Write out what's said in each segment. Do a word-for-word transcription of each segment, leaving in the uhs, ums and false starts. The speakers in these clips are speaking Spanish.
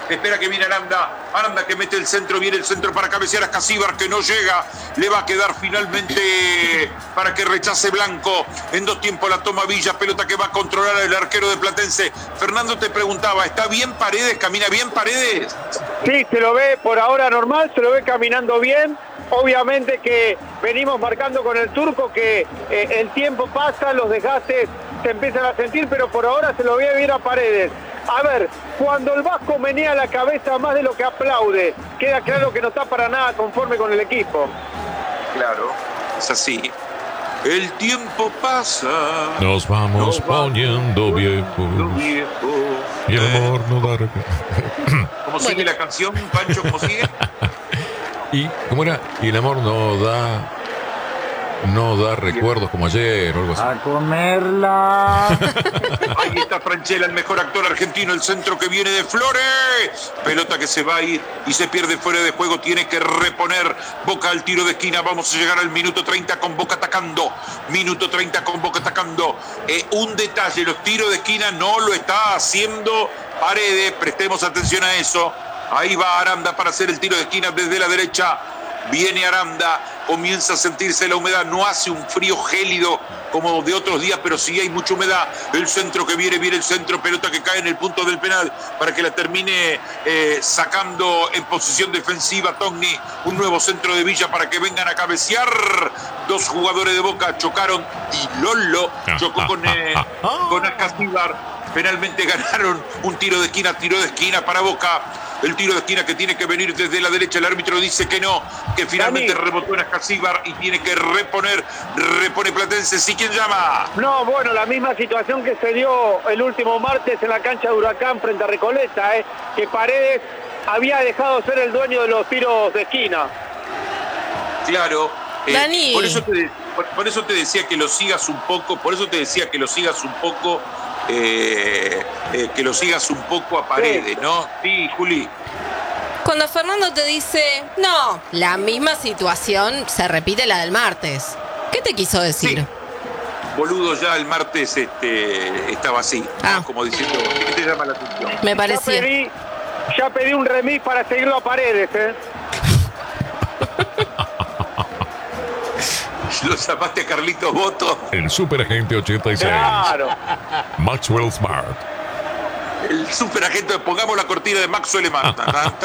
espera que viene Aranda, Aranda que mete el centro, viene el centro para cabecear a Escasíbar, que no llega, le va a quedar finalmente para que rechace Blanco. En dos tiempos la toma Villa, pelota que va a controlar el arquero de Platense. Fernando te preguntaba, ¿está bien Paredes? ¿Camina bien Paredes? Sí, se lo ve por ahora normal, se lo ve caminando bien. Obviamente que venimos marcando con el turco que eh, el tiempo pasa, los desgastes se empiezan a sentir, pero por ahora se lo ve bien a Paredes. A ver, cuando el Vasco menea la cabeza más de lo que aplaude, queda claro que no está para nada conforme con el equipo. Claro, es así. El tiempo pasa. Nos vamos nos poniendo vamos viejos. viejos. Y el amor no da. ¿Cómo sigue la canción, Pancho? ¿Cómo sigue? ¿Y cómo era? Y el amor no da. No da recuerdos como ayer o algo así. A comerla. Ahí está Franchella, el mejor actor argentino, el centro que viene de Flores. Pelota que se va a ir y se pierde fuera de juego. Tiene que reponer Boca al tiro de esquina. Vamos a llegar al minuto treinta con Boca atacando. Minuto treinta con Boca atacando. Eh, un detalle, los tiros de esquina no lo está haciendo Paredes. Prestemos atención a eso. Ahí va Aranda para hacer el tiro de esquina desde la derecha. Viene Aranda, comienza a sentirse la humedad, no hace un frío gélido como de otros días, pero sí hay mucha humedad. El centro que viene, viene el centro, pelota que cae en el punto del penal para que la termine eh, sacando en posición defensiva Togni. Un nuevo centro de Villa para que vengan a cabecear. Dos jugadores de Boca chocaron y Lolo chocó con, eh, con Escasíbar. Penalmente ganaron un tiro de esquina, tiro de esquina para Boca. El tiro de esquina que tiene que venir desde la derecha. El árbitro dice que no, que finalmente Dani. rebotó en Escasíbar y tiene que reponer, repone Platense. ¿Sí quién llama? No, bueno, la misma situación que se dio el último martes en la cancha de Huracán frente a Recoleta, eh, que Paredes había dejado ser el dueño de los tiros de esquina. Claro. Eh, Dani. Por eso, te, por, por eso te decía que lo sigas un poco, por eso te decía que lo sigas un poco... Eh, eh, que lo sigas un poco a Paredes, ¿no? Sí, Juli. Cuando Fernando te dice, no, la misma situación se repite la del martes. ¿Qué te quiso decir? Sí. Boludo, ya el martes este, estaba así, ah. ¿no? Como diciendo, ¿qué te llama la atención? Me parecía. Ya pedí, ya pedí un remis para seguirlo a Paredes, ¿eh? ¿Lo llamaste a Carlitos Boto? El superagente ochenta y seis. Claro. Maxwell Smart. El superagente, pongamos la cortina de Maxwell Smart.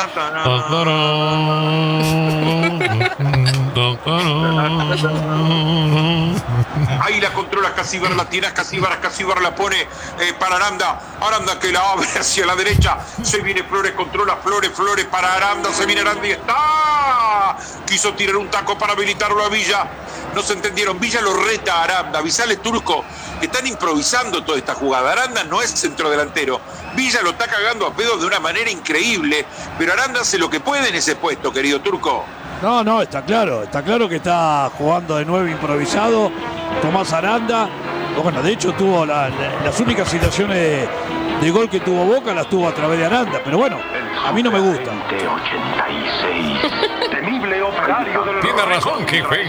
Ahí la controla Escasíbar, la tiene Escasíbar, Escasíbar la pone eh, para Aranda. Aranda que la abre hacia la derecha. Se viene Flores, controla Flores, Flores para Aranda. Se viene Aranda y está. Quiso tirar un taco para habilitarlo a Villa. No se entendieron. Villa lo reta a Aranda. Avisale, Turco, que están improvisando toda esta jugada. Aranda no es centrodelantero. Villa lo está cagando a pedos de una manera increíble. Pero Aranda hace lo que puede en ese puesto, querido Turco. No, no, está claro. Está claro que está jugando de nuevo improvisado. Tomás Aranda. Bueno, de hecho tuvo la, la, las únicas situaciones de, de gol que tuvo Boca las tuvo a través de Aranda. Pero bueno, a mí no me gusta. ochenta y seis. Temible operario del Tiene razón, jefe.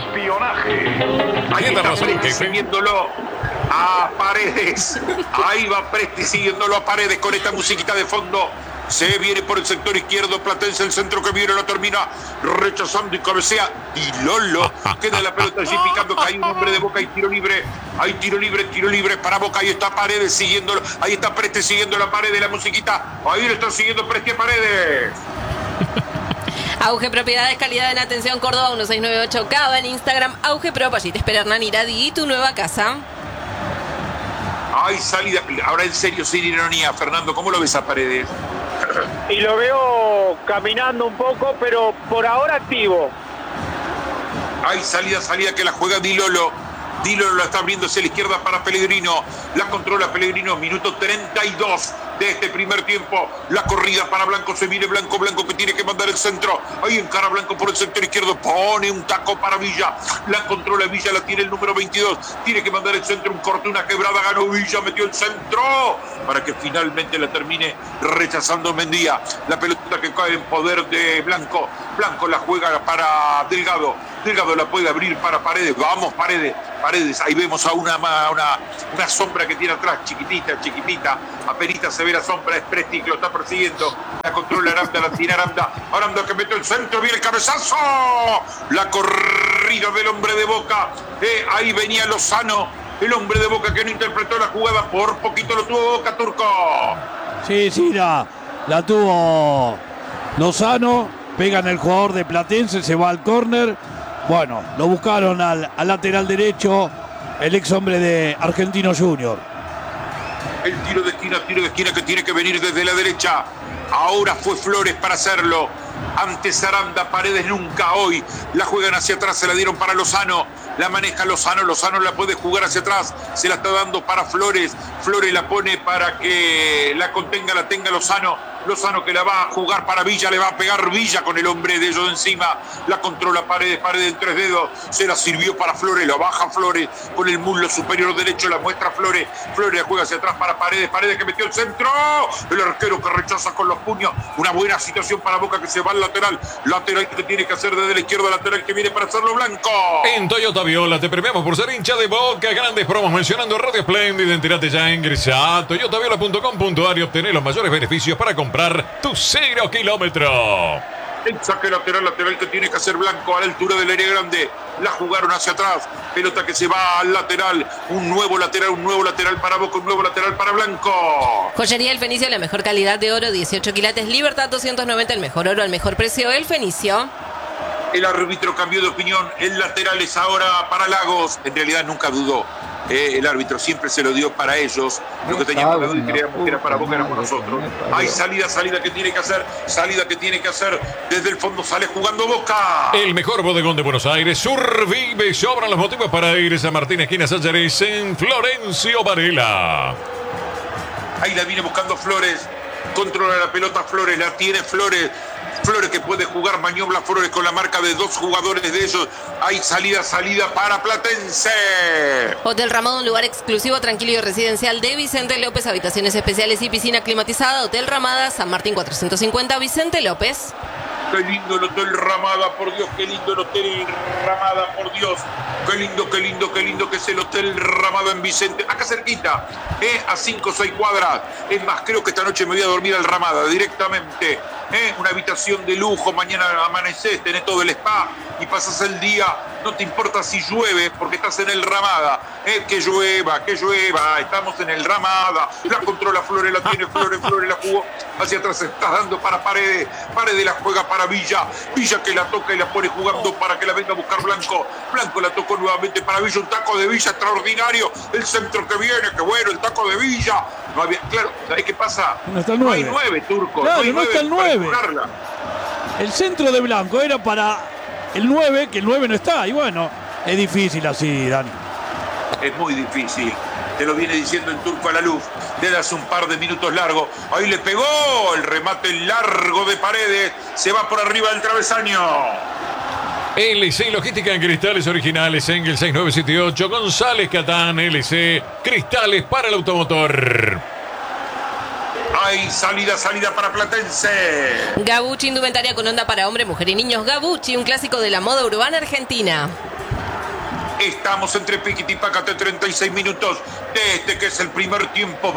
Ahí Tiene está razón, Presti jefe. siguiéndolo a Paredes. Ahí va Presti siguiéndolo a Paredes con esta musiquita de fondo. Se viene por el sector izquierdo, Platense, el centro que viene, lo termina rechazando y cabecea. Y Lolo queda la pelota allí picando, que hay un hombre de Boca y tiro libre. Hay tiro libre, tiro libre para Boca. Ahí está Paredes siguiéndolo. Ahí está Presti siguiendo la Paredes, la musiquita. Ahí lo está siguiendo Presti a Paredes. Auge Propiedades, calidad en atención, Córdoba uno seis nueve ocho, Cava en Instagram, Auge Prop, allí te espera Hernán Iradi y tu nueva casa. Ay, salida. Ahora en serio, sin ironía, Fernando, ¿cómo lo ves a Paredes? Y lo veo caminando un poco, pero por ahora activo. Hay salida, salida que la juega Di Lolo. Di Lolo la está abriendo hacia la izquierda para Pellegrino. La controla Pellegrino, minuto treinta y dos de este primer tiempo. La corrida para Blanco, se viene Blanco, Blanco que tiene que mandar el centro. Ahí encara Blanco por el sector izquierdo, pone un taco para Villa. La controla Villa, la tiene el número veintidós. Tiene que mandar el centro, un corte, una quebrada, ganó Villa, metió el centro. Para que finalmente la termine rechazando Mendía. La pelota que cae en poder de Blanco. Blanco la juega para Delgado. Delgado la puede abrir para Paredes. Vamos, Paredes. Paredes. Ahí vemos a una, una, una sombra que tiene atrás. Chiquitita, chiquitita. Apenita se ve la sombra. Es Presti que lo está persiguiendo. La controla Aranda, la tiene Aranda. Aranda que mete el centro. Viene el cabezazo. La corrida del hombre de Boca. Eh, ahí venía Lozano. El hombre de Boca que no interpretó la jugada. Por poquito lo tuvo Boca, Turco. Sí, sí, la, la tuvo Lozano. Pega en el jugador de Platense. Se va al córner. Bueno, lo buscaron al, al lateral derecho, el ex hombre de Argentino Junior. El tiro de esquina, tiro de esquina que tiene que venir desde la derecha. Ahora fue Flores para hacerlo. Antes Aranda, Paredes nunca. Hoy la juegan hacia atrás, se la dieron para Lozano. La maneja Lozano, Lozano la puede jugar hacia atrás. Se la está dando para Flores. Flores la pone para que la contenga, la tenga Lozano. Lozano que la va a jugar para Villa, le va a pegar Villa con el hombre de ellos encima. La controla Paredes, Paredes en tres dedos. Se la sirvió para Flores, la baja Flores con el muslo superior derecho, la muestra Flores. Flores la juega hacia atrás para Paredes, Paredes que metió el centro. El arquero que rechaza con los puños. Una buena situación para Boca que se va al lateral. Lateral que tiene que hacer desde la izquierda, lateral que viene para hacerlo Blanco. En Toyota Viola te premiamos por ser hincha de Boca. Grandes promos mencionando Radio Espléndida. Entérate ya, ingresa a toyota viola punto com punto ar y obtener los mayores beneficios para comprar tu cero kilómetro. El saque lateral, lateral que tiene que hacer Blanco a la altura del área grande. La jugaron hacia atrás. Pelota que se va al lateral. Un nuevo lateral, un nuevo lateral para Boca, un nuevo lateral para Blanco. Joyería El Fenicio, la mejor calidad de oro, dieciocho quilates, Libertad doscientos noventa, el mejor oro al mejor precio. El Fenicio. El árbitro cambió de opinión. El lateral es ahora para Lagos. En realidad nunca dudó. Eh, el árbitro siempre se lo dio para ellos. Lo que teníamos la duda y creíamos que era para Boca, éramos nosotros. Hay salida, salida que tiene que hacer. Salida que tiene que hacer. Desde el fondo sale jugando Boca. El mejor bodegón de Buenos Aires. Survive. Sobran los motivos para ir a San Martín, esquina Sallares, en Florencio Varela. Ahí la viene buscando Flores. Controla la pelota Flores. La tiene Flores. Flores que puede jugar maniobra Flores con la marca de dos jugadores de ellos. Hay salida, salida para Platense. Hotel Ramada, un lugar exclusivo, tranquilo y residencial de Vicente López. Habitaciones especiales y piscina climatizada. Hotel Ramada, San Martín cuatrocientos cincuenta, Vicente López. Qué lindo el Hotel Ramada, por Dios, qué lindo el Hotel Ramada, por Dios. Qué lindo, qué lindo, qué lindo que es el Hotel Ramada en Vicente. Acá cerquita, ¿eh? A cinco o seis cuadras. Es más, creo que esta noche me voy a dormir al Ramada directamente. ¿Eh? Una habitación de lujo, mañana amaneces, tenés todo el spa y pasas el día, no te importa si llueve porque estás en el Ramada. ¿Eh? Que llueva, que llueva, estamos en el Ramada. La controla Flores, la tiene Flores, Flores la jugó hacia atrás, se está dando para Paredes. Paredes la juega para Villa. Villa que la toca y la pone jugando para que la venga a buscar Blanco. Blanco la tocó nuevamente para Villa, un taco de Villa extraordinario. El centro que viene, que bueno, el taco de Villa. No había, claro, ¿sabés qué pasa? No está el no nueve. hay nueve, Turco. Claro, no, hay no nueve está el para nueve. empujarla. El centro de Blanco era para el nueve, que el nueve no está. Y bueno, es difícil así, Dani. Es muy difícil. Te lo viene diciendo el Turco a la luz desde hace un par de minutos largo. Ahí le pegó el remate largo de Paredes. Se va por arriba del travesaño. L C Logística en cristales originales, Engel seis nueve siete ocho, González Catán, L C, cristales para el automotor. Hay salida, salida para Platense. Gabucci, indumentaria con onda para hombre, mujer y niños. Gabucci, un clásico de la moda urbana argentina. Estamos entre Piquiti y Pácate, treinta y seis minutos de este que es el primer tiempo.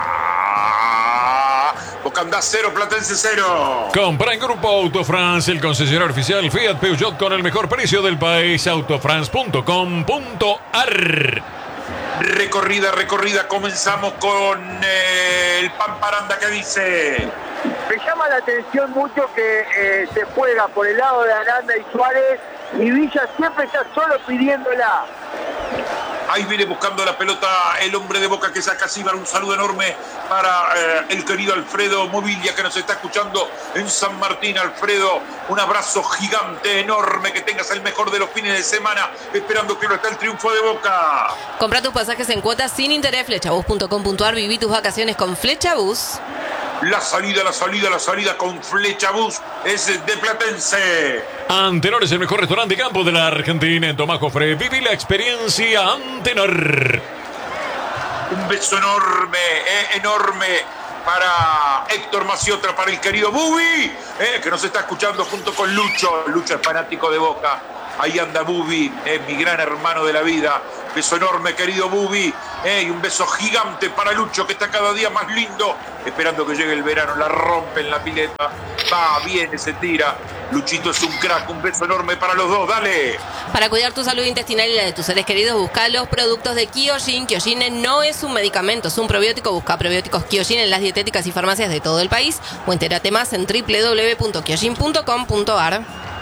Boca. Boca anda cero, Platense cero. Compra en Grupo Autofrance, el concesionario oficial Fiat Peugeot con el mejor precio del país. autofrance punto com punto ar. Recorrida, recorrida. Comenzamos con eh, el Pamparanda que dice. Me llama la atención mucho que eh, se juega por el lado de Aranda y Suárez y Villa siempre está solo pidiéndola. Ahí viene buscando la pelota el hombre de Boca que saca Cibar. Un saludo enorme para eh, el querido Alfredo Mobilia que nos está escuchando en San Martín. Alfredo, un abrazo gigante, enorme. Que tengas el mejor de los fines de semana. Esperando que no esté el triunfo de Boca. Compra tus pasajes en cuotas sin interés. flechabus punto com punto ar. Viví tus vacaciones con Flechabus. La salida, la salida, la salida con Flechabus es de Platense. Antenor es el mejor restaurante de campo de la Argentina. En Tomás Jofre, viví la experiencia Antenor. Un beso enorme, eh, enorme para Héctor Maciotra, para el querido Bubi, eh, que nos está escuchando junto con Lucho. Lucho es fanático de Boca. Ahí anda Bubi, eh, mi gran hermano de la vida. Beso enorme, querido Bubi. Eh, y un beso gigante para Lucho, que está cada día más lindo. Esperando que llegue el verano, la rompe en la pileta. Va, viene, se tira. Luchito es un crack, un beso enorme para los dos, dale. Para cuidar tu salud intestinal y la de tus seres queridos, busca los productos de Kyojin. Kyojin no es un medicamento, es un probiótico. Busca probióticos Kyojin en las dietéticas y farmacias de todo el país o entérate más en doble u doble u doble u punto kyojin punto com punto a r.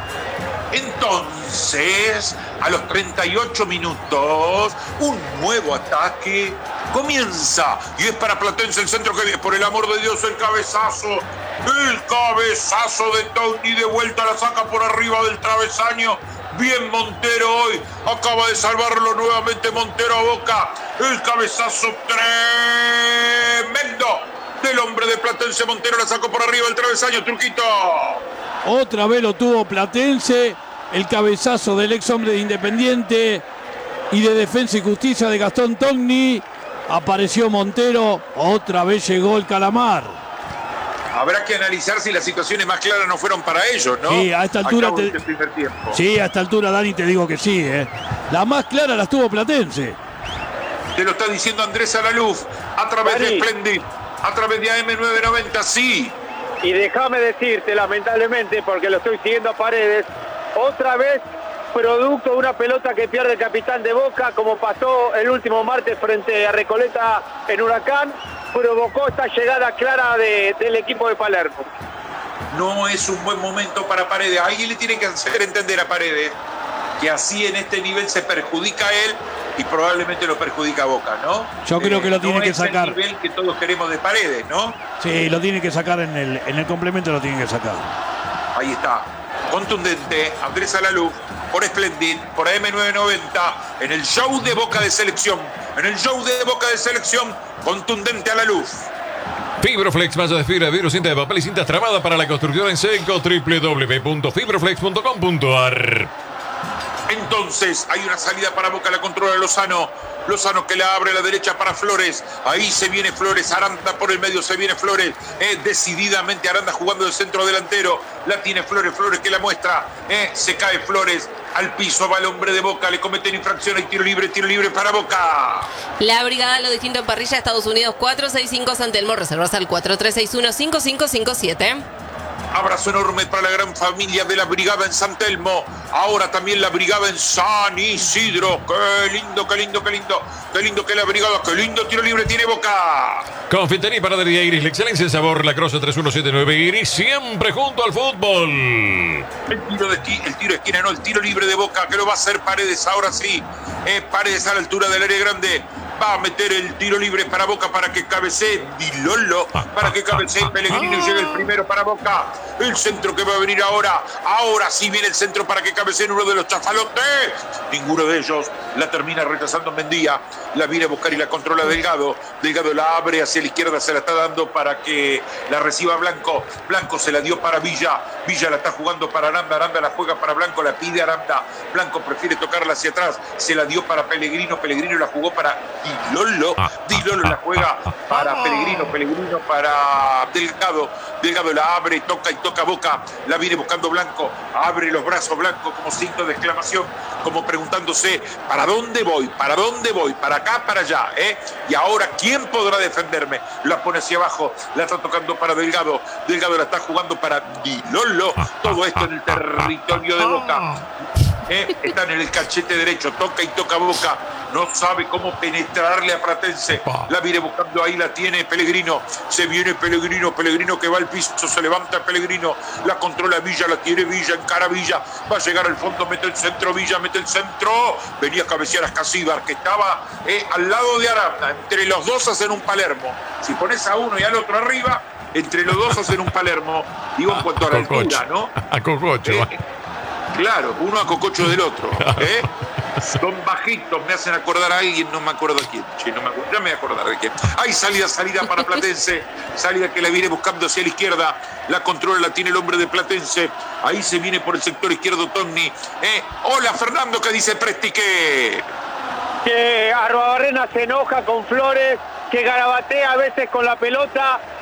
Entonces, a los treinta y ocho minutos, un nuevo ataque comienza. Y es para Platense el centro que viene. Por el amor de Dios, el cabezazo. El cabezazo de Tony. De vuelta la saca por arriba del travesaño. Bien Montero hoy. Acaba de salvarlo nuevamente Montero a Boca. El cabezazo tremendo del hombre de Platense. Montero la sacó por arriba del travesaño. Turquito. Otra vez lo tuvo Platense. El cabezazo del ex hombre de Independiente y de Defensa y Justicia de Gastón Togni. Apareció Montero. Otra vez llegó el Calamar. Habrá que analizar si las situaciones más claras no fueron para ellos, ¿no? Sí, a esta altura. Te... Este primer tiempo. Sí, a esta altura, Dani, te digo que sí. ¿eh? La más clara las tuvo Platense. Te lo está diciendo Andrés Alaluf a través Dani. de Splendid, a través de A M nueve noventa, sí. Y déjame decirte, lamentablemente, porque lo estoy siguiendo a Paredes, otra vez producto de una pelota que pierde el capitán de Boca, como pasó el último martes frente a Recoleta en Huracán, provocó esta llegada clara de, del equipo de Palermo. No es un buen momento para Paredes. Alguien le tiene que hacer entender a Paredes que así en este nivel se perjudica a él y probablemente lo perjudica a Boca, ¿no? Yo creo que lo tiene no que es sacar. el nivel que todos queremos de Paredes, ¿no? Sí, lo tiene que sacar en el, en el complemento, lo tiene que sacar. Ahí está. Contundente, Andrés Alaluf, por Splendid, por A M nueve noventa, en el show de Boca de Selección. En el show de Boca de Selección, contundente Alaluf. Fibroflex, malla de fibra, vidrio, cinta de papel y cinta tramada para la construcción en seco. doble u doble u doble u punto fibroflex punto com punto a r. Entonces hay una salida para Boca, la controla Lozano. Lozano que la abre a la derecha para Flores. Ahí se viene Flores. Aranda por el medio, se viene Flores. Eh, decididamente Aranda jugando de centro delantero. La tiene Flores, Flores que la muestra. Eh, se cae Flores. Al piso va el hombre de Boca. Le cometen infracción. Hay tiro libre, tiro libre para Boca. La brigada Lo Distinto en Parrilla, Estados Unidos cuatro seis cinco San Telmo. Reservas al cuatro tres seis uno cinco cinco cinco siete. Abrazo enorme para la gran familia de la brigada en San Telmo. Ahora también la brigada en San Isidro. Qué lindo, qué lindo, qué lindo. Qué lindo que la brigada. Qué lindo tiro libre tiene Boca. Confitería y Panadería Iris. La excelencia en sabor. La Croce tres uno siete nueve Iris. Siempre junto al fútbol. El tiro de esquina, el tiro de esquina, no, el tiro libre de Boca. Que lo va a hacer Paredes ahora sí. Eh, Paredes a la altura del área grande. Va a meter el tiro libre para Boca para que cabecee Dilolo, para que cabecee Pellegrino y llegue el primero para Boca. El centro que va a venir ahora. Ahora sí viene el centro para que cabecee uno de los chafalotes. Ninguno de ellos la termina rechazando Mendía. La viene a buscar y la controla Delgado. Delgado la abre hacia la izquierda, se la está dando para que la reciba Blanco. Blanco se la dio para Villa. Villa la está jugando para Aranda. Aranda la juega para Blanco, la pide Aranda. Blanco prefiere tocarla hacia atrás. Se la dio para Pellegrino. Pellegrino la jugó para Dilolo. Dilolo la juega para Pellegrino. Pellegrino para Delgado. Delgado la abre, toca y toca Boca. La viene buscando Blanco. Abre los brazos Blanco como signo de exclamación. Como preguntándose, ¿para dónde voy? ¿Para dónde voy? ¿Para acá? ¿Para allá? ¿Eh? Y ahora, ¿quién podrá defenderme? La pone hacia abajo. La está tocando para Delgado. Delgado la está jugando para Dilolo. Todo esto en el territorio de Boca. ¿Eh? Están en el cachete derecho. Toca y toca Boca. No sabe cómo penetrarle a Platense. La viene buscando, ahí la tiene Pellegrino. Se viene Pellegrino, Pellegrino que va al piso, se levanta Pellegrino. La controla Villa, la tiene Villa, encara Villa. Va a llegar al fondo, mete el centro, Villa, mete el centro. Venía a cabecear a Escasíbar, que estaba eh, al lado de Aranda. Entre los dos hacen un Palermo. Si pones a uno y al otro arriba, entre los dos hacen un Palermo. Digo en cuanto a la altura, ¿no? A Cococho. Eh, claro, uno a Cococho del otro. ¿eh? Son bajitos, me hacen acordar a alguien, no me acuerdo a quién. Che, no me acuerdo, ya me voy a acordar de quién. Hay salida, salida para Platense. Salida que la viene buscando hacia la izquierda. La controla, la tiene el hombre de Platense. Ahí se viene por el sector izquierdo Togni. ¿Eh? Hola Fernando, ¿qué dice Prestique? Que Arruabarrena se enoja con Flores, que garabatea a veces con la pelota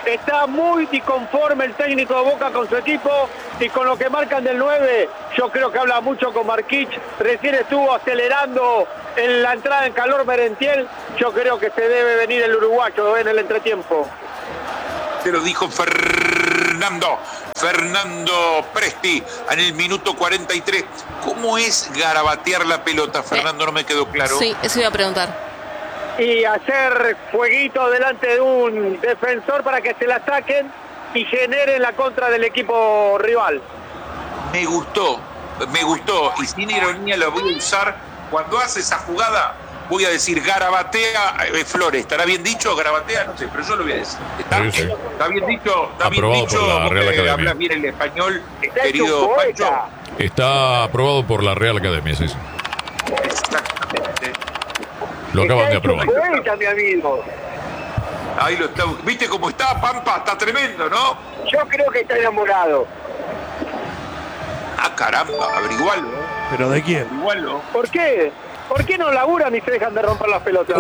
Está muy disconforme el técnico de Boca con su equipo y con lo que marcan del nueve. Yo creo que habla mucho con Marquich. Recién estuvo acelerando en la entrada en calor Merentiel. Yo creo que se debe venir el uruguayo en el entretiempo. Te lo dijo Fernando. Fernando Presti en el minuto cuarenta y tres. ¿Cómo es garabatear la pelota, Fernando? No me quedó claro. Sí, eso iba a preguntar. Y hacer fueguito delante de un defensor para que se la saquen y generen la contra del equipo rival. Me gustó, me gustó. Y sin ironía lo voy a usar. Cuando hace esa jugada, voy a decir garabatea eh, Flores. ¿Estará bien dicho? ¿Garabatea? No sé, pero yo lo voy a decir. ¿Está, Sí, sí. ¿Está bien dicho? ¿Está Aprobado bien dicho? por la Real Porque Academia. hablas bien el español, Está querido hecho un Pancho. poeta. Está aprobado por la Real Academia, sí, sí. Exactamente. Lo acaban de Está hecho aprobar. un poeta, mi amigo. Ahí lo está. ¿Viste cómo está, Pampa? Está tremendo, ¿no? Yo creo que está enamorado. Ah, caramba, averigualo. ¿Pero de quién? Averigualo. ¿Por qué? ¿Por qué no laburan y se dejan de romper las pelotas?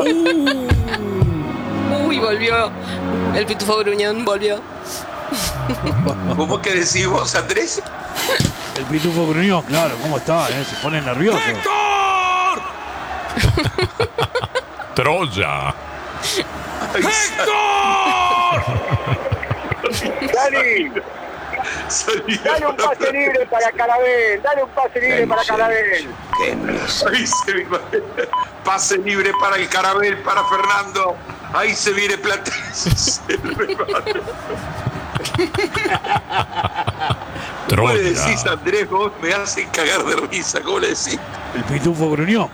Uy, volvió. El pitufo gruñón volvió. ¿Cómo que decís vos, Andrés? El pitufo gruñón, claro, ¿cómo está? eh? Se pone nervioso. Troya. Dani, dale un pase libre para Carabel. Dale un pase libre para Carabel. Ahí se viene. Pase libre para el Carabel, para Fernando. Ahí se viene Platense. ¿Cómo le decís, Troya. Andrés? Vos me hacen cagar de risa. ¿Cómo le decís? El pitufo gruñón.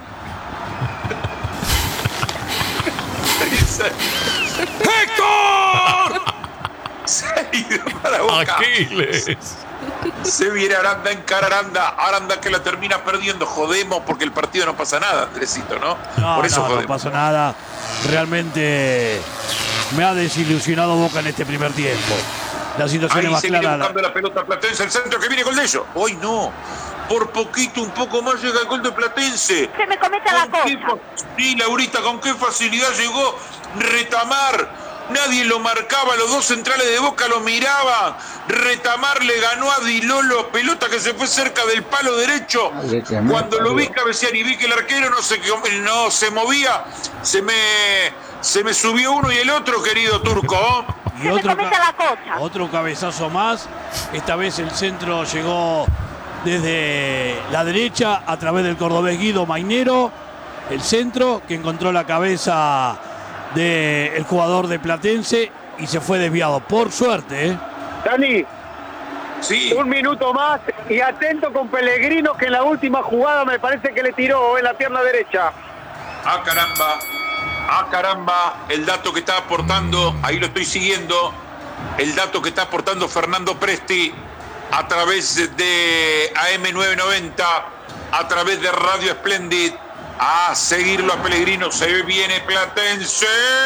¡Héctor! Se ha ido para Boca. Aquiles. Se viene Aranda en cara Aranda. Aranda que la termina perdiendo. Jodemos porque el partido no pasa nada, Andresito, ¿no? No, Por eso no, no jodemos. pasa nada. Realmente me ha desilusionado Boca en este primer tiempo. La situación es Ahí más se viene clara. buscando la pelota Platense, el centro que viene gol de ellos. Hoy no. Por poquito, un poco más llega el gol de Platense. Se me cometa la ¿Con qué cosa. fa- Sí, Laurita, con qué facilidad llegó Retamar. Nadie lo marcaba, los dos centrales de Boca lo miraban. Retamar le ganó a Dilolo, pelota que se fue cerca del palo derecho. Cuando lo vi cabecear y vi que el arquero no se, no se movía, se me, se me subió uno y el otro, querido Turco. Y Se me otro, cometa ca- la cosa. otro cabezazo más. Esta vez el centro llegó desde la derecha a través del cordobés Guido Mainero. El centro que encontró la cabeza del jugador de Platense y se fue desviado. Por suerte, ¿eh? Dani, Sí, un minuto más y atento con Pellegrino que en la última jugada me parece que le tiró en la pierna derecha. ah caramba, ah caramba, el dato que está aportando, ahí lo estoy siguiendo, el dato que está aportando Fernando Presti a través de A M nueve noventa, a través de Radio Splendid, a seguirlo a Pellegrino, se viene Platense,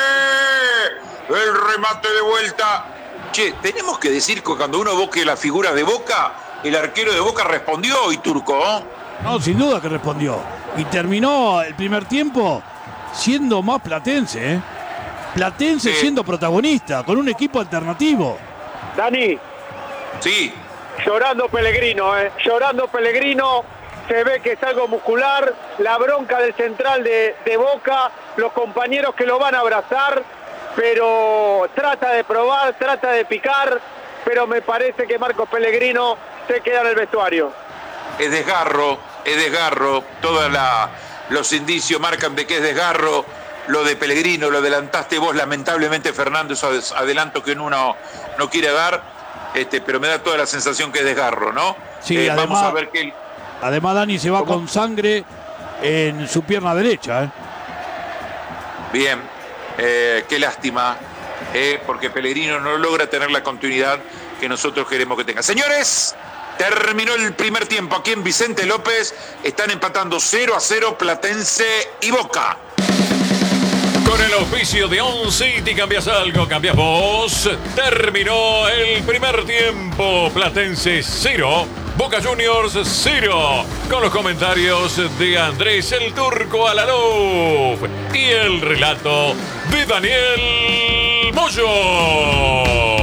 el remate de vuelta. Che, tenemos que decir que cuando uno evoque la figura de Boca, el arquero de Boca respondió y Turco, ¿eh? No, sin duda que respondió. Y terminó el primer tiempo siendo más Platense, ¿eh? Platense Sí. siendo protagonista, con un equipo alternativo. Dani, Sí, llorando Pellegrino, eh. llorando Pellegrino, se ve que es algo muscular, la bronca del central de, de Boca, los compañeros que lo van a abrazar, pero trata de probar, trata de picar, pero me parece que Marcos Pellegrino se queda en el vestuario. es desgarro, es desgarro, todos los indicios marcan de que es desgarro, lo de Pellegrino, lo adelantaste vos, lamentablemente Fernando, esos adelantos que uno no quiere dar, este, pero me da toda la sensación que es desgarro, ¿no? Sí, Eh, además- vamos a ver qué... Además, Dani se va ¿Cómo? con sangre en su pierna derecha, ¿eh? Bien, eh, qué lástima, eh, porque Pellegrino no logra tener la continuidad que nosotros queremos que tenga. Señores, terminó el primer tiempo aquí en Vicente López, están empatando cero a cero Platense y Boca. Con el auspicio de On City, cambias algo, cambias vos. Terminó el primer tiempo. Platense cero, Boca Juniors cero. Con los comentarios de Andrés el Turco Alaluf y el relato de Daniel Moyo.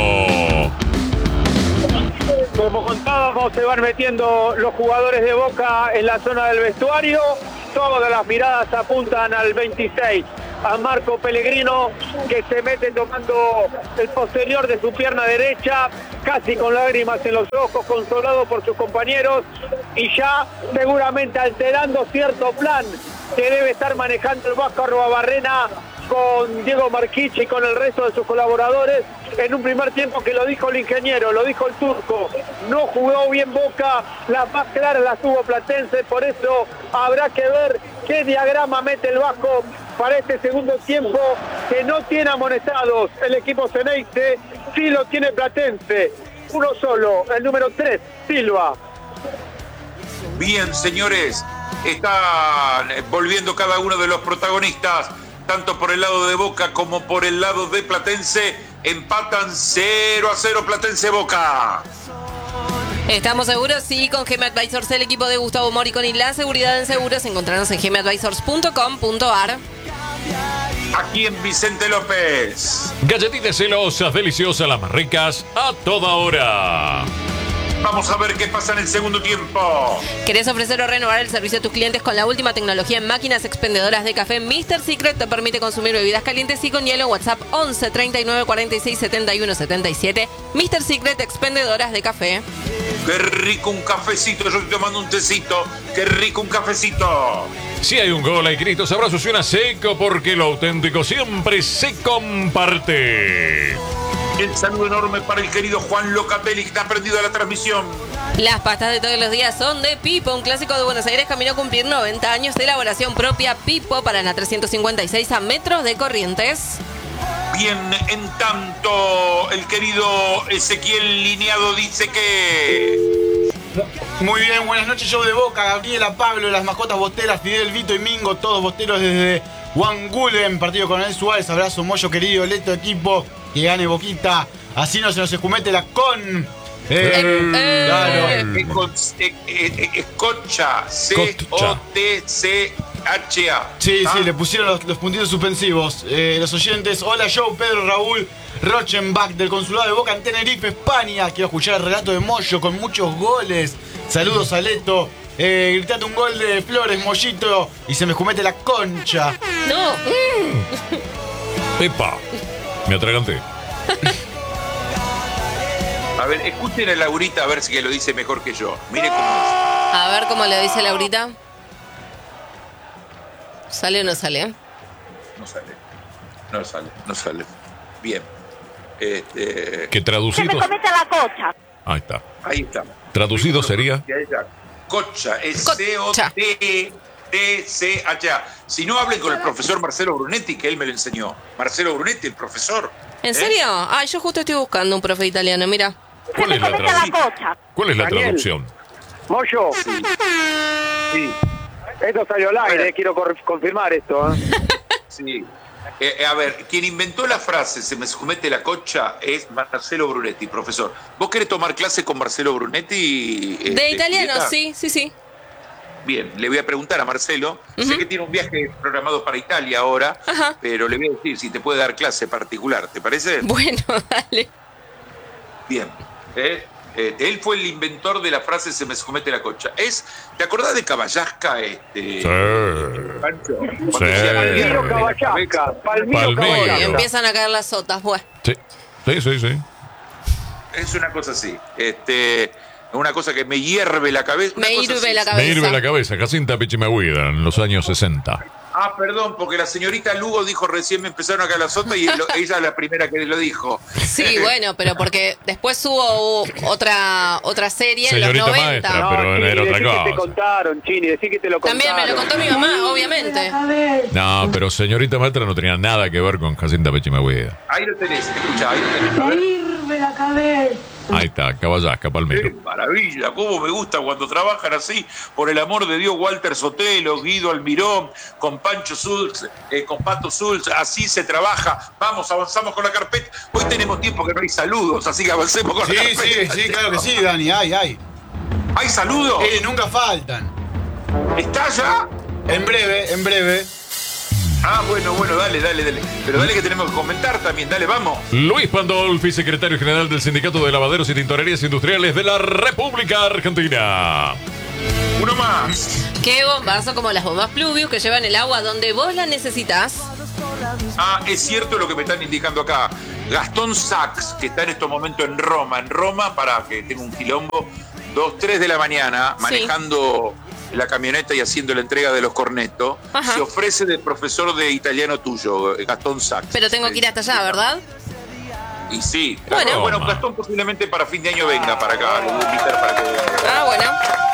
Como contábamos, se van metiendo los jugadores de Boca en la zona del vestuario. Todas las miradas apuntan al veintiséis, a Marco Pellegrino, que se mete tomando el posterior de su pierna derecha, casi con lágrimas en los ojos, consolado por sus compañeros y ya seguramente alterando cierto plan que debe estar manejando el Vasco Arruabarrena con Diego Marchichi y con el resto de sus colaboradores, en un primer tiempo que lo dijo el ingeniero, lo dijo el turco, no jugó bien Boca, las más claras las tuvo Platense, por eso habrá que ver qué diagrama mete el Vasco para este segundo tiempo, que no tiene amonestados el equipo Ceneice, sí lo tiene Platense, uno solo, el número tres, Silva. Bien, señores, están volviendo cada uno de los protagonistas, tanto por el lado de Boca como por el lado de Platense. Empatan cero a cero Platense Boca. ¿Estamos seguros? Sí, con G M Advisors, el equipo de Gustavo Moricón y la seguridad en seguros. Encontrarnos en g m advisors punto com punto a r. Aquí en Vicente López. Galletitas celosas, deliciosas, las más ricas, a toda hora. Vamos a ver qué pasa en el segundo tiempo. ¿Querés ofrecer o renovar el servicio a tus clientes con la última tecnología en máquinas expendedoras de café? míster Secret te permite consumir bebidas calientes y con hielo. WhatsApp once treinta y nueve cuarenta y seis setenta y uno setenta y siete. míster Secret, expendedoras de café. Qué rico un cafecito, yo estoy tomando un tecito. Qué rico un cafecito. Si hay un gol, hay gritos, abrazos y una seco, porque lo auténtico siempre se comparte. El saludo enorme para el querido Juan Locatelli, que está prendido a la transmisión. Las pastas de todos los días son de Pipo, un clásico de Buenos Aires, camino a cumplir noventa años de elaboración propia. Pipo, para la trescientos cincuenta y seis a metros de Corrientes. Bien, en tanto, el querido Ezequiel Lineado dice que... Muy bien, buenas noches, show de Boca, Gabriela, Pablo, las mascotas bosteras, Fidel, Vito y Mingo, todos bosteros desde Wangulen, partido Coronel Suárez, abrazo, Moyo querido, Leto, equipo, que gane Boquita, así no se nos escumete la con... Eh, eh, Claro, Escocha, C O T C H A. Sí, ¿Ah? sí, le pusieron los, los puntitos suspensivos. Eh, los oyentes, hola Joe, Pedro, Raúl, Rochenbach del Consulado de Boca en Tenerife, España. Quiero escuchar el relato de Moyo con muchos goles. Saludos a Leto. Eh, gritate un gol de Flores, Mollito, y se me escumete la concha. No. Epa, me atraganté. A ver, escuchen a Laurita a ver si que lo dice mejor que yo. Mire cómo es. A ver cómo le dice Laurita. ¿Sale o no sale? No sale. No sale, no sale. Bien. Este... Que traducido... Se me comete la cocha. Ahí está. Ahí está. Traducido sería... Cocha, es C O T T C H A. Si no, hablen con el profesor Marcelo Brunetti, que él me lo enseñó. Marcelo Brunetti, el profesor. ¿En ¿Eh? serio? Ah, yo justo estoy buscando un profe italiano, mira. ¿Cuál es la, tradu- ¿Cuál es la Daniel. traducción? Moyo, Sí. sí. Esto salió al aire, quiero cor- confirmar esto. ¿eh? Sí. Eh, eh, a ver, quien inventó la frase "se me escumete la cocha" es Marcelo Brunetti, profesor. ¿Vos querés tomar clase con Marcelo Brunetti? De este, italiano, Julieta? sí, sí, sí. Bien, le voy a preguntar a Marcelo. Ujú. Sé que tiene un viaje programado para Italia ahora, Ajá. pero le voy a decir si te puede dar clase particular. ¿Te parece? Bueno, dale. Bien. ¿Eh? Eh, él fue el inventor de la frase "se me escumete la cocha". Es, ¿te acordás de Caballasca? Este, Sí. Pancho? Cuando Sí. decía, Palmiro "Hierve la Caballasca, cabeza". Palmiro Palmiro. Y Caballasca. empiezan a caer las sotas, pues. Sí, sí, sí, sí. Es una cosa así. Este, una cosa que me hierve la cabeza. una Me cosa hirve así. la Me cabeza. hirve la cabeza. Jacinta Pichimahuida en los años sesenta. Ah, perdón, porque la señorita Lugo dijo recién me empezaron a caer las sotas y él- ella es la primera que lo dijo. Sí, bueno, pero porque después hubo otra otra serie Señorita en los noventa. maestra. pero Chini, era otra decí que te cosa. contaron, Chini, decí que te lo contaron. También me lo contó mi mamá, obviamente. No, pero señorita maestra no tenía nada que ver con Jacinta Pichimahuida. Ahí lo tenés, escucha, ahí lo tenés. A ver. Ahí está, Caballasca, Qué Palmiro. maravilla, cómo me gusta cuando trabajan así. Por el amor de Dios, Walter Sotelo, Guido Almirón, con Pancho Sulz, eh, con Pato Sulz, así se trabaja. Vamos, avanzamos con la carpeta. Hoy tenemos tiempo que no hay saludos, así que avancemos con Sí, la sí, carpeta. sí, claro que sí, Dani, ay, ay. ¿Hay saludos? Eh, nunca faltan. ¿Está ya? En breve, en breve. Ah, bueno, bueno, dale, dale, dale. Pero dale que tenemos que comentar también, dale, vamos. Luis Pandolfi, secretario general del Sindicato de Lavaderos y Tintorerías Industriales de la República Argentina. Uno más. Qué bombazo como las bombas Pluvius que llevan el agua donde vos la necesitas. Ah, es cierto lo que me están indicando acá. Gastón Sachs, que está en estos momentos en Roma. En Roma, para que tenga un quilombo, dos, tres de la mañana, Sí. manejando la camioneta y haciendo la entrega de los cornetos, Ajá. se ofrece de profesor de italiano tuyo, Gastón Sachs. Pero tengo que ir hasta allá, ¿verdad? Y sí, Bueno. claro. Bueno, Toma. Gastón posiblemente para fin de año venga para acá. Lo voy a invitar para que venga. Ah, bueno.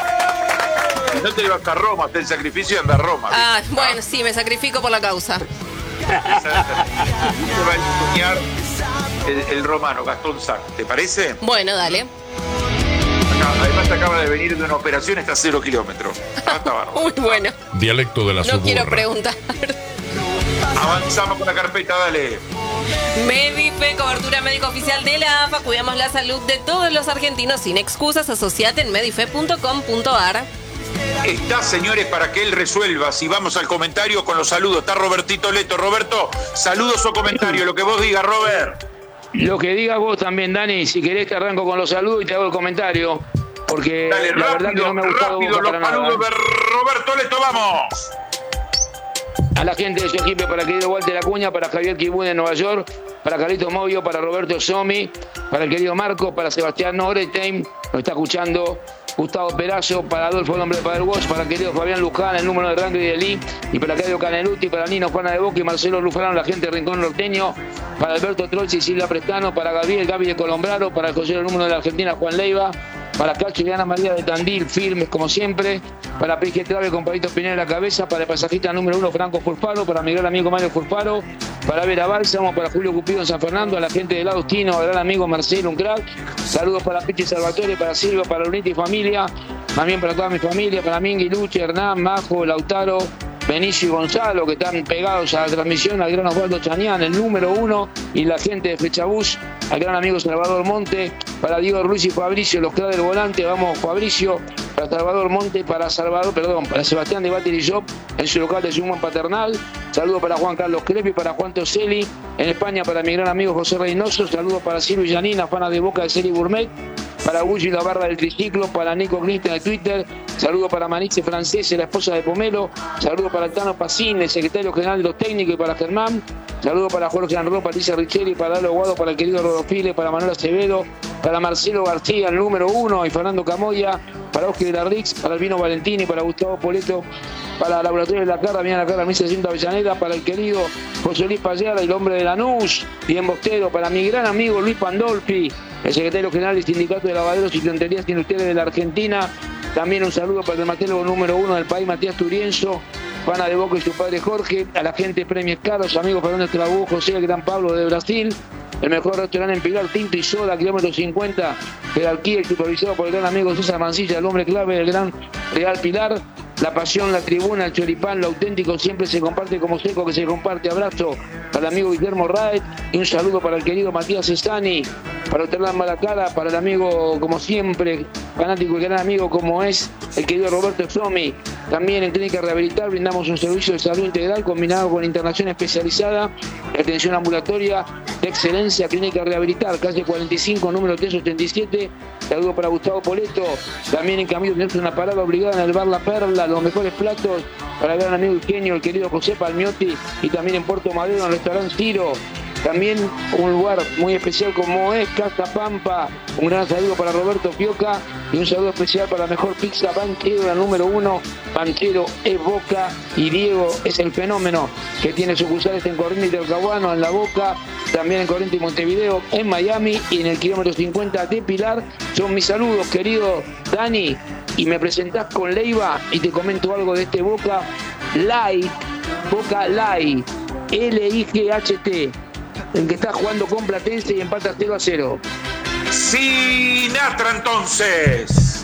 Si no te llevas a Roma, hasta el sacrificio y anda a Roma. Ah, ¿viste? bueno, sí, me sacrifico por la causa. Se va a enseñar el, el romano, Gastón Sachs. ¿Te parece? Bueno, dale. Acá, además acaba de venir de una operación, está a cero kilómetros. Ah, está bárbaro. Muy bueno. Dialecto de la No suburra. quiero preguntar. Avanzamos con la carpeta, dale. Medife, cobertura médica oficial de la A F A. Cuidamos la salud de todos los argentinos sin excusas. Asociate en medife punto com punto ar. Está, señores, para que él resuelva. Si vamos al comentario con los saludos. Está Robertito Leto. Roberto, saludos o comentario, lo que vos digas, Robert. Lo que digas vos también, Dani, si querés te arranco con los saludos y te hago el comentario, porque Dale, la verdad que rápido, no me ha gustado rápido, Boca los para nada. saludos de Roberto Leto, vamos. A la gente de su equipo, para el querido Walter Acuña, para Javier Kibún en Nueva York, para Carlito Movio, para Roberto Somi, para el querido Marco, para Sebastián Noretheim, nos está escuchando Gustavo Perazo, para Adolfo el hombre de Padre Watch, para el querido Fabián Luján, el número de Rangri de Lee, y para Claudio Caneluti, para Nino Juana de Boca y Marcelo Lufarán, la gente de Rincón Norteño, para Alberto Trolci y Silvia Prestano, para Gabriel Gaby de Colombraro, para el consejero número de la Argentina, Juan Leiva, para Cacho y Ana María de Tandil, firmes como siempre, para Pige Trave con Palito Pineda en la cabeza, para el pasajista número uno Franco Furfaro, para mi gran amigo Mario Furfaro, para Vera Bálsamo, para Julio Cupido en San Fernando, a la gente del Agustino, al gran amigo Marcelo, un crack, saludos para Pichi Salvatore, para Silvia, para Lunita y familia, también para toda mi familia, para Mingui, Luche, Hernán, Majo, Lautaro, Benicio y Gonzalo, que están pegados a la transmisión, al gran Osvaldo Chañán, el número uno, y la gente de Flechabús, al gran amigo Salvador Monte, para Diego Ruiz y Fabricio, los crack del volante, vamos Fabricio, para Salvador Monte, para Salvador, perdón, para Sebastián de Battery Shop, en su local de Sumón Paternal, saludos para Juan Carlos Crepi, para Juan Toselli, en España para mi gran amigo José Reynoso, saludos para Silvio y Janina, fana de Boca de Celi Gourmet, para Gulli la barra del triciclo, para Nico Cristian de Twitter, saludos para Manice Francese, la esposa de Pomelo, saludos para Tano Pacín, el secretario general de los técnicos, y para Germán, saludos para Jorge Anró, Patricia Richelli, para Lalo Guado, para el querido Rodofile, para Manuel Acevedo, para Marcelo García, el número uno, y Fernando Camoya, para Oscar de la Rix, para Albino Valentini, para Gustavo Poleto, para Laboratorio de la Carra, Viana la Carra, mil seiscientos Avellaneda, para el querido José Luis Payara, el hombre de Lanús, bien Bostero, para mi gran amigo Luis Pandolfi, el secretario general del Sindicato de Lavaderos y Tintorerías Industriales de la Argentina. También un saludo para el dermatólogo número uno del país, Matías Turienzo, pana de Boca y su padre Jorge, a la gente de Premios Caros, amigos Fernando Esclavú, José el Gran Pablo de Brasil, el mejor restaurante en Pilar, Tinto y Soda, kilómetro cincuenta, jerarquía y supervisado por el gran amigo César Mancilla, el hombre clave del Gran Real Pilar. La pasión, la tribuna, el choripán, lo auténtico siempre se comparte como seco que se comparte. Abrazo para el amigo Guillermo Raed y un saludo para el querido Matías Estani, para Hernán Malacara, para el amigo, como siempre, fanático y gran amigo como es el querido Roberto Somi. También en Clínica Rehabilitar brindamos un servicio de salud integral combinado con internación especializada, atención ambulatoria de excelencia. Clínica Rehabilitar, calle cuarenta y cinco, número trescientos ochenta y siete. Saludo para Gustavo Poleto. También en Camilo tenemos una parada obligada en el Bar La Perla, los mejores platos para el gran amigo Eugenio, el querido José Palmiotti, y también en Puerto Madero, en el restaurante Tiro. También un lugar muy especial como es Casa Pampa. Un gran saludo para Roberto Pioca y un saludo especial para la mejor pizza Banchero, la número uno. Banchero es Boca y Diego es el fenómeno, que tiene sucursales en Corrientes y Talcahuano, en La Boca, también en Corrientes y Montevideo, en Miami y en el kilómetro cincuenta de Pilar. Son mis saludos, querido Dani, y me presentás con Leiva y te comento algo de este Boca Light, Boca Light, L I G H T, el que está jugando con Platense y empata cero a cero. Sinatra, entonces.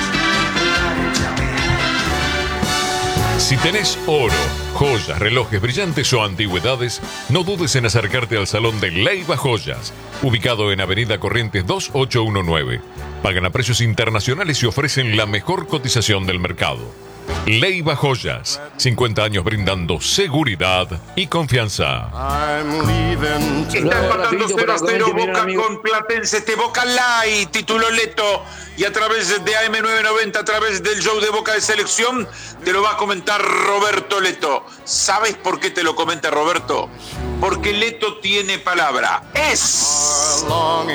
Si tenés oro, joyas, relojes brillantes o antigüedades, no dudes en acercarte al Salón de Leiva Joyas, ubicado en Avenida Corrientes dos ocho uno nueve. Pagan a precios internacionales y ofrecen la mejor cotización del mercado. Leiva Joyas, cincuenta años brindando seguridad y confianza. Está empatando cero a cero Boca con Platense. Este Boca Light, tituló Leto. Y a través de A M novecientos noventa, a través del show de Boca de Selección, te lo va a comentar Roberto Leto. ¿Sabes por qué te lo comenta Roberto? Porque Leto tiene palabra. Es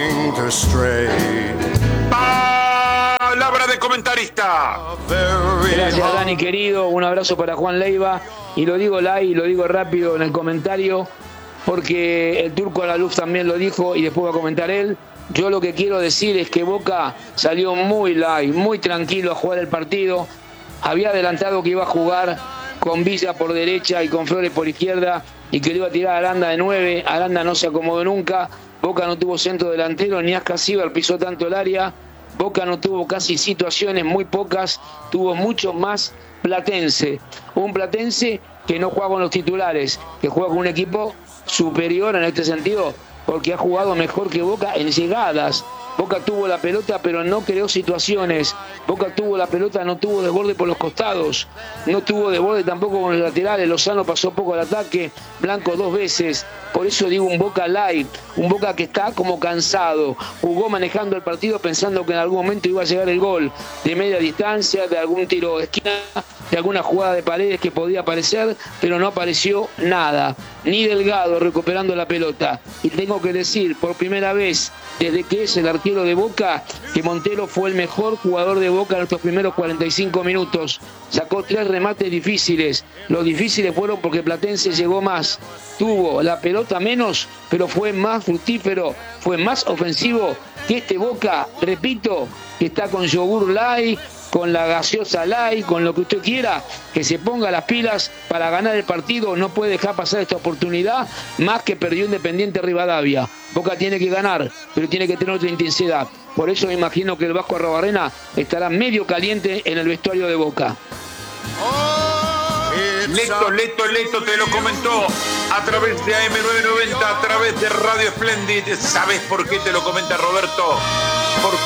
palabra de comentarista. Gracias, Dani, querido. Un abrazo para Juan Leiva. Y lo digo live, y lo digo rápido en el comentario, porque el Turco Alaluf también lo dijo y después va a comentar él. Yo lo que quiero decir es que Boca salió muy light, muy tranquilo a jugar el partido. Había adelantado que iba a jugar con Villa por derecha y con Flores por izquierda y que le iba a tirar a Aranda de nueve. Aranda no se acomodó nunca. Boca no tuvo centro delantero, ni Ascasíbar pisó tanto el área. Boca no tuvo casi situaciones, muy pocas. Tuvo mucho más Platense. Un Platense que no juega con los titulares, que juega con un equipo superior en este sentido, porque ha jugado mejor que Boca en llegadas. Boca tuvo la pelota pero no creó situaciones. Boca tuvo la pelota, no tuvo desborde por los costados. No tuvo desborde tampoco con los laterales. Lozano pasó poco al ataque. Blanco dos veces. Por eso digo un Boca light. Un Boca que está como cansado. Jugó manejando el partido pensando que en algún momento iba a llegar el gol. De media distancia, de algún tiro de esquina, de alguna jugada de Paredes que podía aparecer, pero no apareció nada. Ni Delgado recuperando la pelota. Y tengo que decir, por primera vez desde que es el arquero de Boca, que Montero fue el mejor jugador de Boca en estos primeros cuarenta y cinco minutos. Sacó tres remates difíciles. Los difíciles fueron porque Platense llegó más. Tuvo la pelota menos, pero fue más fructífero, fue más ofensivo que este Boca, repito, que está con yogur light, con la gaseosa light, con lo que usted quiera, que se ponga las pilas para ganar el partido. No puede dejar pasar esta oportunidad, más que perdió Independiente Rivadavia. Boca tiene que ganar, pero tiene que tener otra intensidad. Por eso me imagino que el Vasco Arrobarrena estará medio caliente en el vestuario de Boca. Leto, Leto, Leto te lo comentó a través de A M novecientos noventa, a través de Radio Splendid. ¿Sabes por qué te lo comenta Roberto? Porque